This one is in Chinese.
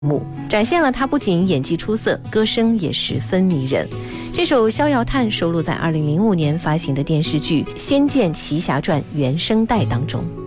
目，展现了他不仅演技出色，歌声也十分迷人。这首《逍遥叹》收录在2005年发行的电视剧《仙剑奇侠传》原声带当中。